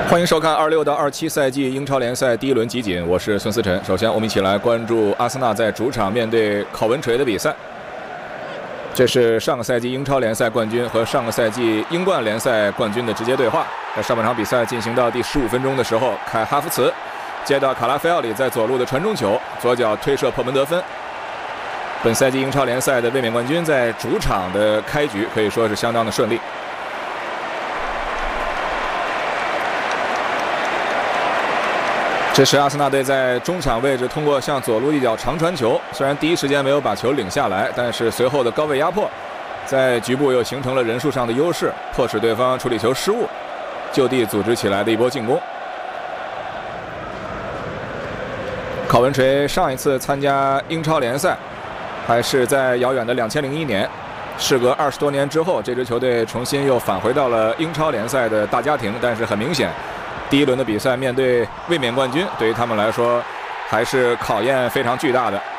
欢迎收看26到27赛季英超联赛第一轮集锦，我是孙思辰。首先，我们一起来关注阿森纳在主场面对考文垂的比赛。这是上个赛季英超联赛冠军和上个赛季英冠联赛冠军的直接对话。在上半场比赛进行到第15分钟的时候，凯哈弗茨接到卡拉菲奥里在左路的传中球，左脚推射破门得分。本赛季英超联赛的卫冕冠军在主场的开局可以说是相当的顺利。这时，阿森纳队在中场位置通过向左路一脚长传球，虽然第一时间没有把球领下来，但是随后的高位压迫，在局部又形成了人数上的优势，迫使对方处理球失误，就地组织起来的一波进攻。考文垂上一次参加英超联赛，还是在遥远的2001年，事隔20多年之后，这支球队重新又返回到了英超联赛的大家庭，但是很明显。第一轮的比赛面对卫冕冠军，对于他们来说还是考验非常巨大的。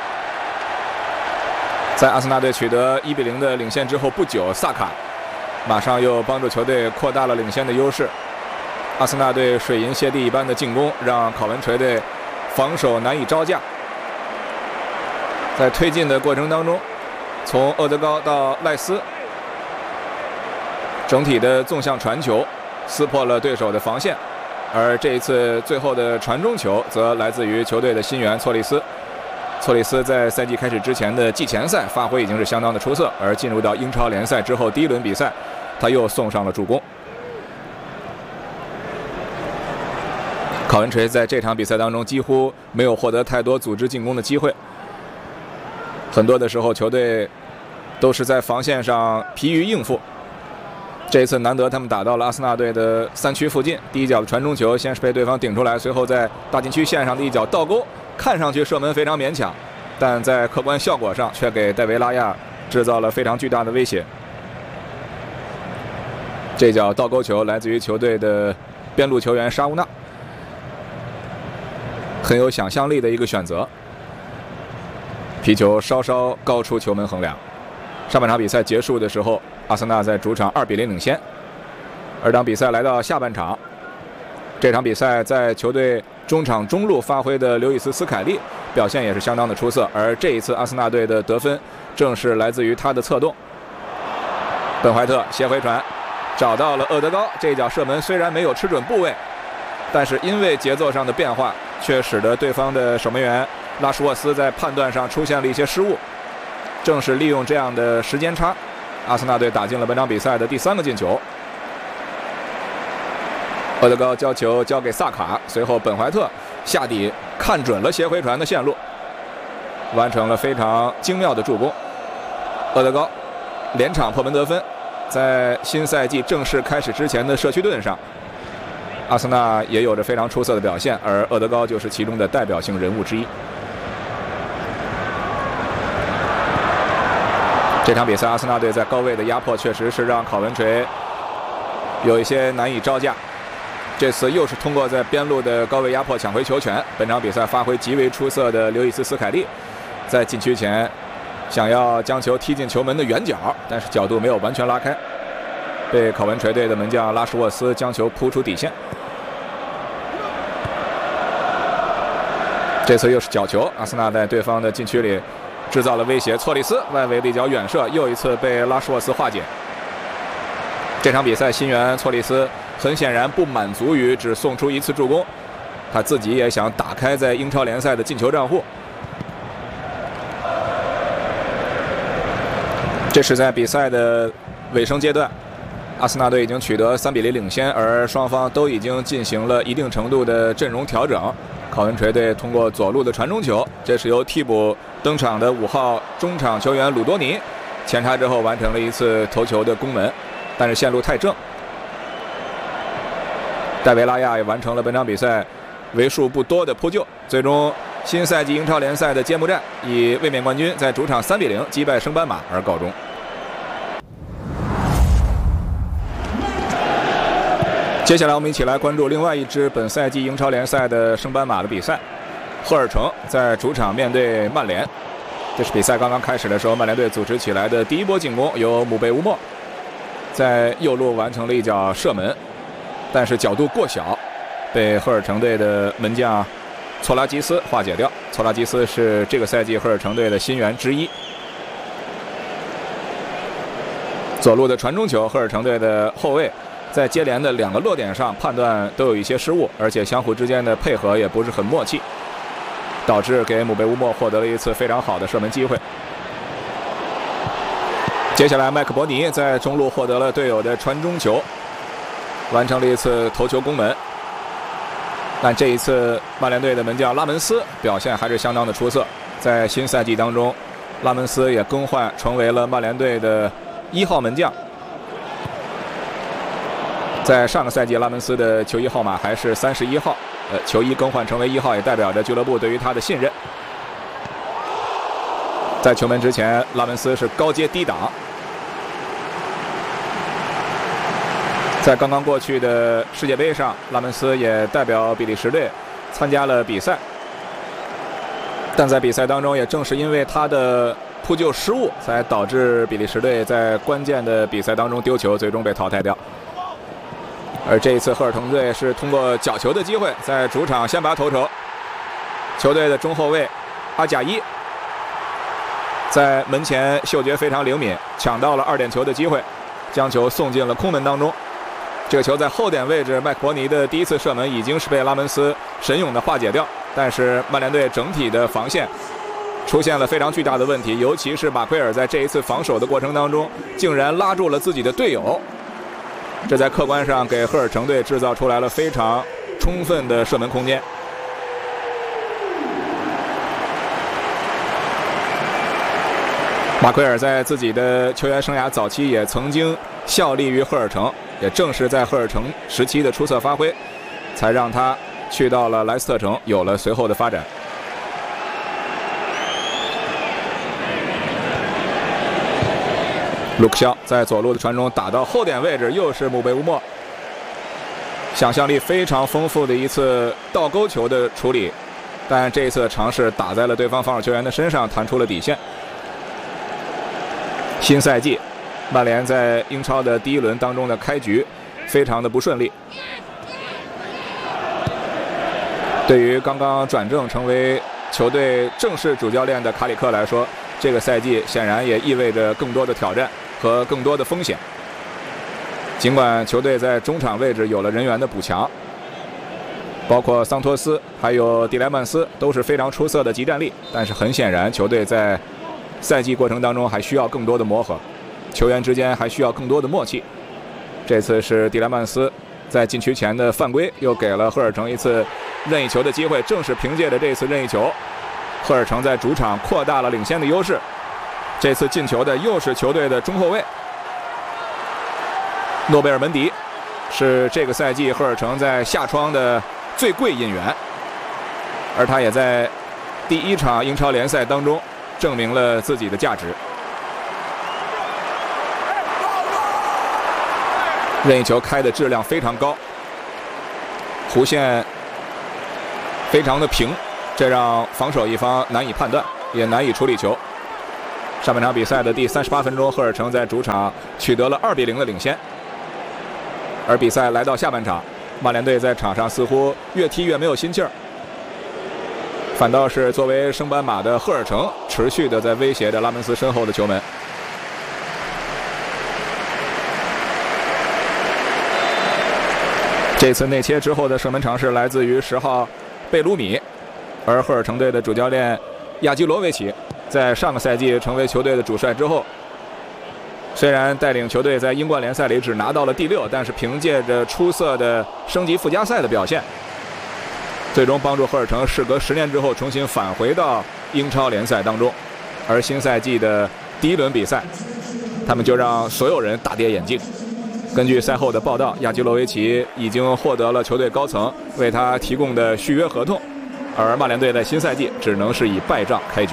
在阿森纳队取得1比0的领先之后不久，萨卡马上又帮助球队扩大了领先的优势。阿森纳队水银泻地一般的进攻，让考文垂队防守难以招架。在推进的过程当中，从厄德高到赖斯，整体的纵向传球撕破了对手的防线，而这一次最后的传中球则来自于球队的新援措利斯。措利斯在赛季开始之前的季前赛发挥已经是相当的出色，而进入到英超联赛之后第一轮比赛，他又送上了助攻。考文垂在这场比赛当中几乎没有获得太多组织进攻的机会，很多的时候球队都是在防线上疲于应付。这一次难得他们打到了阿森纳队的3区附近，第一脚的传中球先是被对方顶出来，随后在大禁区线上的一脚倒钩，看上去射门非常勉强，但在客观效果上却给戴维拉亚制造了非常巨大的威胁。这脚倒钩球来自于球队的边路球员沙乌纳，很有想象力的一个选择，皮球稍稍高出球门横梁。上半场比赛结束的时候，阿森纳在主场2比0领先。而当比赛来到下半场，这场比赛在球队中场中路发挥的刘易斯·斯凯利表现也是相当的出色，而这一次阿森纳队的得分正是来自于他的策动。本怀特斜回传找到了厄德高，这一脚射门虽然没有吃准部位，但是因为节奏上的变化，却使得对方的守门员拉什沃斯在判断上出现了一些失误。正是利用这样的时间差，阿森纳队打进了本场比赛的第3个进球。厄德高交球交给萨卡，随后本怀特下底看准了斜回传的线路，完成了非常精妙的助攻。厄德高连场破门得分，在新赛季正式开始之前的社区盾上，阿森纳也有着非常出色的表现，而厄德高就是其中的代表性人物之一。这场比赛，阿森纳队在高位的压迫确实是让考文垂有一些难以招架。这次又是通过在边路的高位压迫抢回球权。本场比赛发挥极为出色的刘易斯·斯凯利，在禁区前想要将球踢进球门的远角，但是角度没有完全拉开，被考文垂队的门将拉什沃斯将球扑出底线。这次又是角球，阿森纳在对方的禁区里制造了威胁，措利斯外围的一脚远射又一次被拉什沃斯化解。这场比赛新援措利斯很显然不满足于只送出1次助攻，他自己也想打开在英超联赛的进球账户。这是在比赛的尾声阶段，阿森纳队已经取得3比0领先，而双方都已经进行了一定程度的阵容调整。考文垂队通过左路的传中球，这是由替补登场的5号中场球员鲁多尼前插之后完成了一次头球的攻门，但是线路太正。戴维拉亚也完成了本场比赛为数不多的扑救，最终新赛季英超联赛的揭幕战以卫冕冠军在主场3比0击败升班马而告终。接下来我们一起来关注另外一支本赛季英超联赛的升班马的比赛，赫尔城在主场面对曼联。这是比赛刚刚开始的时候，曼联队组织起来的第一波进攻，由姆贝乌莫在右路完成了一脚射门， 但是角度过小，被赫尔城队的门将错拉基斯化解掉。错拉基斯是这个赛季赫尔城队的新援之一。左路的传中球，赫尔城队的后卫在接连的2个落点上判断都有一些失误，而且相互之间的配合也不是很默契，导致给姆贝乌莫获得了一次非常好的射门机会。接下来麦克伯尼在中路获得了队友的传中球，完成了一次头球攻门。但这一次曼联队的门将拉门斯表现还是相当的出色，在新赛季当中，拉门斯也更换成为了曼联队的1号门将。在上个赛季，拉门斯的球衣号码还是31号，球衣更换成为1号，也代表着俱乐部对于他的信任。在球门之前，拉门斯是高接低挡。在刚刚过去的世界杯上，拉门斯也代表比利时队参加了比赛，但在比赛当中，也正是因为他的扑救失误，才导致比利时队在关键的比赛当中丢球，最终被淘汰掉。而这一次，赫尔城队是通过角球的机会，在主场先拔头筹。球队的中后卫阿贾伊在门前嗅觉非常灵敏，抢到了2点球的机会，将球送进了空门当中。这个球在后点位置，麦克伯尼的第一次射门已经是被拉门斯神勇的化解掉，但是曼联队整体的防线出现了非常巨大的问题，尤其是马奎尔在这一次防守的过程当中，竟然拉住了自己的队友，这在客观上给赫尔城队制造出来了非常充分的射门空间。马奎尔在自己的球员生涯早期也曾经效力于赫尔城，也正是在赫尔城时期的出色发挥，才让他去到了莱斯特城，有了随后的发展。卢克肖在左路的传中打到后点位置，又是姆贝乌莫，想象力非常丰富的一次倒钩球的处理，但这一次尝试打在了对方防守球员的身上，弹出了底线。新赛季，曼联在英超的第1轮当中的开局非常的不顺利。对于刚刚转正成为球队正式主教练的卡里克来说，这个赛季显然也意味着更多的挑战和更多的风险。尽管球队在中场位置有了人员的补强，包括桑托斯还有蒂莱曼斯都是非常出色的集战力，但是很显然球队在赛季过程当中还需要更多的磨合，球员之间还需要更多的默契。这次是蒂莱曼斯在禁区前的犯规，又给了赫尔城一次任意球的机会，正是凭借着这次任意球，赫尔城在主场扩大了领先的优势。这次进球的又是球队的中后卫诺贝尔门迪，是这个赛季赫尔城在夏窗的最贵引援，而他也在第1场英超联赛当中证明了自己的价值。任意球开的质量非常高，弧线非常的平，这让防守一方难以判断，也难以处理球。上半场比赛的第38分钟，赫尔城在主场取得了2比0的领先。而比赛来到下半场，曼联队在场上似乎越踢越没有心气儿，反倒是作为升班马的赫尔城持续的在威胁着拉门斯身后的球门。这次内切之后的射门尝试来自于10号贝鲁米，而赫尔城队的主教练亚基罗维奇在上个赛季成为球队的主帅之后，虽然带领球队在英冠联赛里只拿到了第6，但是凭借着出色的升级附加赛的表现，最终帮助赫尔城事隔10年之后重新返回到英超联赛当中。而新赛季的第1轮比赛，他们就让所有人大跌眼镜。根据赛后的报道，亚基罗维奇已经获得了球队高层为他提供的续约合同，而曼联队在新赛季只能是以败仗开局。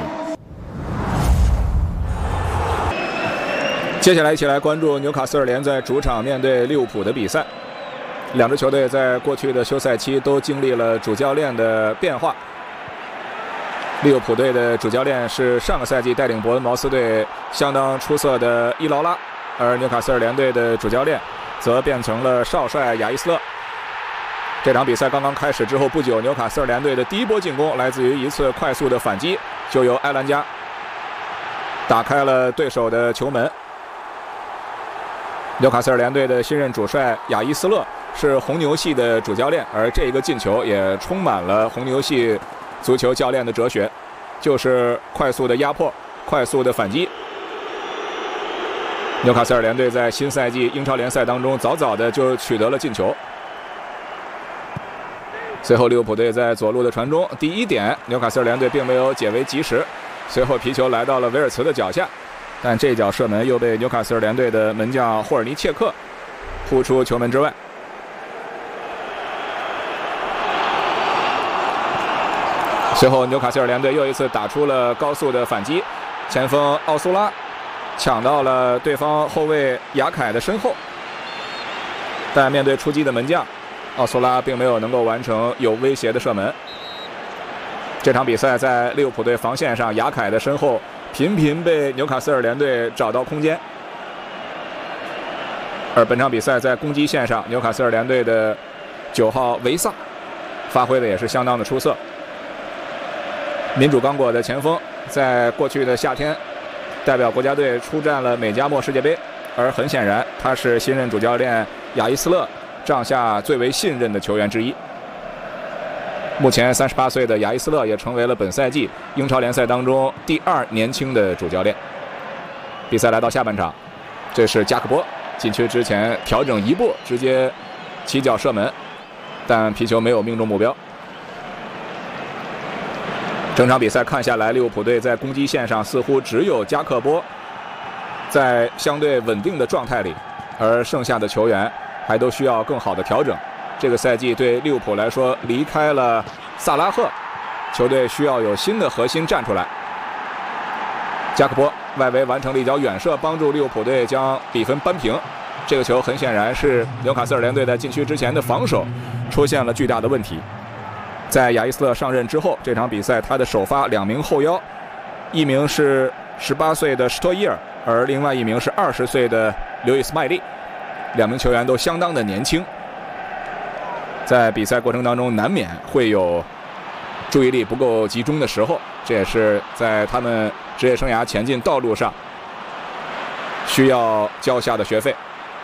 接下来一起来关注纽卡斯尔联在主场面对利物浦的比赛。两支球队在过去的休赛期都经历了主教练的变化。利物浦队的主教练是上个赛季带领伯恩茅斯队相当出色的伊劳拉，而纽卡斯尔联队的主教练则变成了少帅亚伊斯勒。 这场比赛刚刚开始之后不久，纽卡斯尔联队的第一波进攻来自于一次快速的反击，就由埃兰加打开了对手的球门。纽卡斯尔联队的新任主帅亚伊斯勒是红牛系的主教练，而这个进球也充满了红牛系足球教练的哲学，就是快速的压迫，快速的反击。纽卡斯尔联队在新赛季英超联赛当中早早的就取得了进球。随后利物浦队在左路的传中，第一点纽卡斯尔联队并没有解围及时，随后皮球来到了维尔茨的脚下，但这脚射门又被纽卡斯尔联队的门将霍尔尼切克扑出球门之外。随后纽卡斯尔联队又一次打出了高速的反击，前锋奥苏拉抢到了对方后卫雅凯的身后，但面对出击的门将奥苏拉并没有能够完成有威胁的射门。这场比赛在利物浦队防线上，雅凯的身后频频被纽卡斯尔联队找到空间。而本场比赛在攻击线上，纽卡斯尔联队的9号维萨发挥的也是相当的出色。民主刚果的前锋在过去的夏天代表国家队出战了美加墨世界杯，而很显然他是新任主教练亚伊斯勒帐下最为信任的球员之一。目前38岁的亚伊斯勒也成为了本赛季英超联赛当中第2年轻的主教练。比赛来到下半场，这是加克波禁区之前调整一步，直接起脚射门，但皮球没有命中目标。整场比赛看下来，利物浦队在攻击线上似乎只有加克波在相对稳定的状态里，而剩下的球员还都需要更好的调整。这个赛季对利物浦来说，离开了萨拉赫，球队需要有新的核心站出来。加克波外围完成了一脚远射，帮助利物浦队将比分扳平。这个球很显然是纽卡斯尔联队在禁区之前的防守出现了巨大的问题。在亚伊斯勒上任之后，这场比赛他的首发2名后腰，一名是18岁的施托伊尔，而另外一名是20岁的刘易斯麦利，2名球员都相当的年轻。在比赛过程当中难免会有注意力不够集中的时候，这也是在他们职业生涯前进道路上需要交下的学费。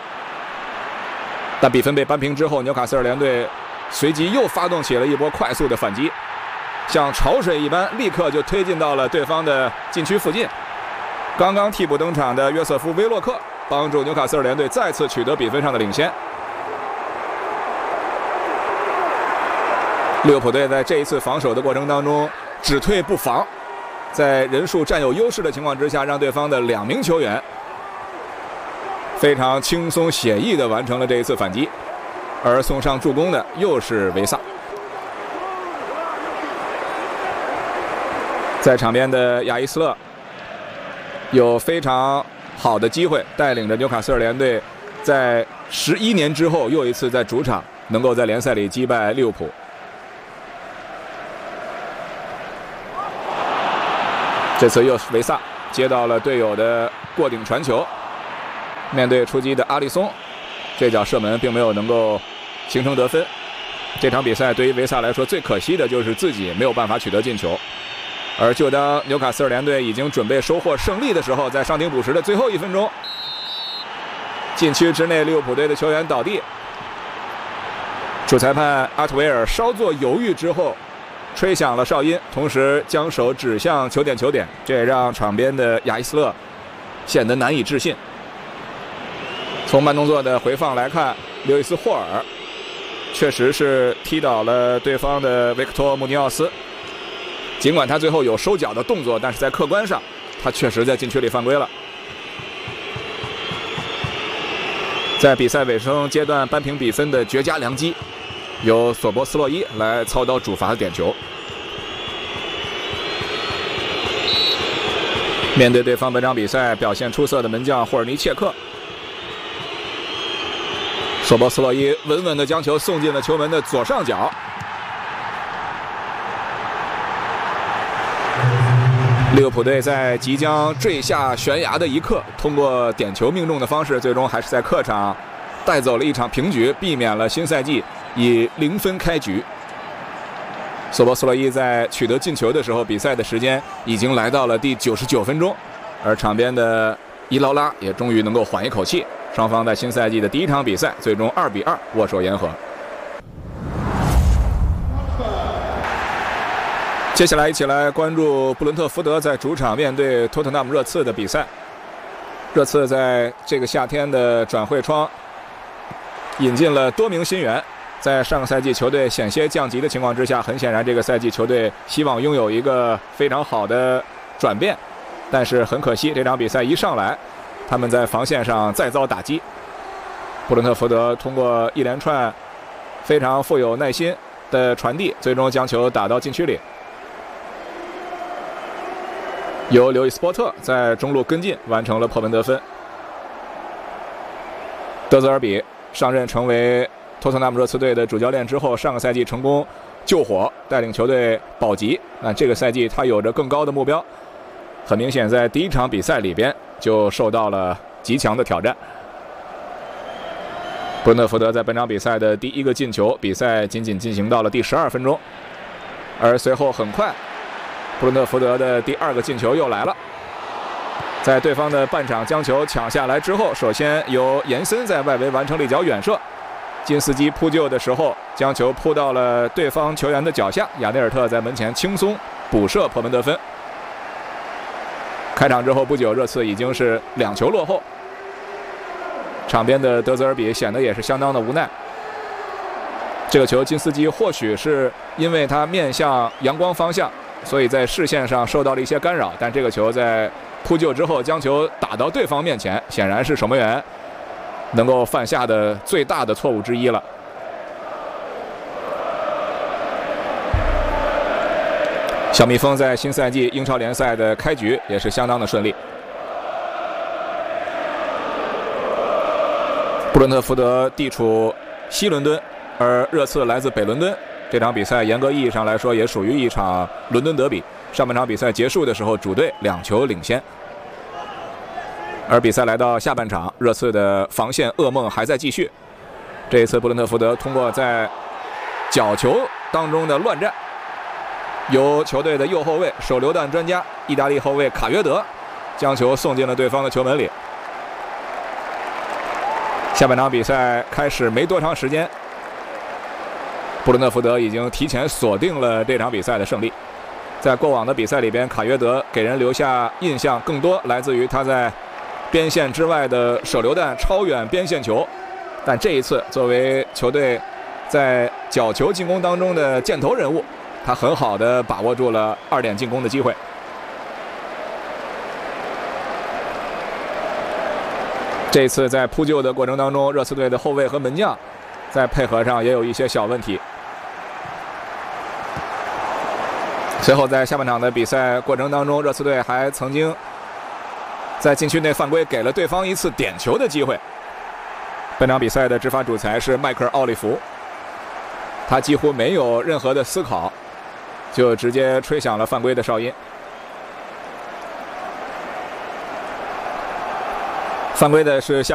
但比分被扳平之后，纽卡斯尔联队随即又发动起了一波快速的反击，像潮水一般立刻就推进到了对方的禁区附近。刚刚替补登场的约瑟夫·威洛克帮助纽卡斯尔联队再次取得比分上的领先。利物浦队在这一次防守的过程当中只退不防，在人数占有优势的情况之下，让对方的2名球员非常轻松写意地完成了这一次反击，而送上助攻的又是维萨。在场边的亚伊斯勒有非常好的机会，带领着纽卡斯尔联队在11年之后又一次在主场能够在联赛里击败利物浦。这次又是维萨接到了队友的过顶传球，面对出击的阿里松，这脚射门并没有能够形成得分。这场比赛对于维萨来说最可惜的就是自己没有办法取得进球，而就当纽卡斯尔联队已经准备收获胜利的时候，在上庭补时的最后1分钟，禁区之内利物浦队的球员倒地，主裁判阿特维尔稍作犹豫之后吹响了哨音，同时将手指向球点，这也让场边的亚伊斯勒显得难以置信。从慢动作的回放来看，刘易斯霍尔确实是踢倒了对方的维克托·穆尼奥斯，尽管他最后有收脚的动作，但是在客观上他确实在禁区里犯规了。在比赛尾声阶段扳平比分的绝佳良机，由索博斯洛伊来操刀主罚的点球。面对对方本场比赛表现出色的门将霍尔尼切克，索博斯洛伊稳稳地将球送进了球门的左上角。利物浦队在即将坠下悬崖的一刻，通过点球命中的方式，最终还是在客场带走了一场平局，避免了新赛季以0分开局。索博斯洛伊在取得进球的时候，比赛的时间已经来到了第99分钟，而场边的伊劳拉也终于能够缓一口气。双方在新赛季的第1场比赛最终2比2握手言和。接下来一起来关注布伦特福德在主场面对托特纳姆热刺的比赛。热刺在这个夏天的转会窗引进了多名新援，在上个赛季球队险些降级的情况之下，很显然这个赛季球队希望拥有一个非常好的转变，但是很可惜这场比赛一上来，他们在防线上再遭打击。布伦特福德通过一连串非常富有耐心的传递，最终将球打到禁区里。由刘易斯波特在中路跟进，完成了破门得分。德泽尔比上任成为托特纳姆热刺队的主教练之后，上个赛季成功救火，带领球队保级。那这个赛季他有着更高的目标，很明显在第1场比赛里边就受到了极强的挑战。布伦特福德在本场比赛的第1个进球，比赛仅仅进行到了第12分钟，而随后很快布伦特福德的第2个进球又来了，在对方的半场将球抢下来之后，首先由延森在外围完成了一脚远射，金斯基扑救的时候将球扑到了对方球员的脚下，亚内尔特在门前轻松补射破门得分。开场之后不久，热刺已经是2球落后，场边的德泽尔比显得也是相当的无奈。这个球金斯基或许是因为他面向阳光方向，所以在视线上受到了一些干扰，但这个球在扑救之后将球打到对方面前，显然是守门员能够犯下的最大的错误之一了。小蜜蜂在新赛季英超联赛的开局也是相当的顺利。布伦特福德地处西伦敦，而热刺来自北伦敦。这场比赛严格意义上来说也属于一场伦敦德比。上半场比赛结束的时候，主队2球领先。而比赛来到下半场，热刺的防线噩梦还在继续。这一次布伦特福德通过在角球当中的乱战，由球队的右后卫手榴弹专家意大利后卫卡约德将球送进了对方的球门里。下半场比赛开始没多长时间，布伦特福德已经提前锁定了这场比赛的胜利。在过往的比赛里边，卡约德给人留下印象更多来自于他在边线之外的手榴弹超远边线球，但这一次作为球队在角球进攻当中的箭头人物，他很好的把握住了2点进攻的机会。这次在扑救的过程当中，热刺队的后卫和门将在配合上也有一些小问题。随后在下半场的比赛过程当中，热刺队还曾经在禁区内犯规，给了对方一次点球的机会。本场比赛的执法主裁是迈克尔·奥利弗，他几乎没有任何的思考，就直接吹响了犯规的哨音。犯规的是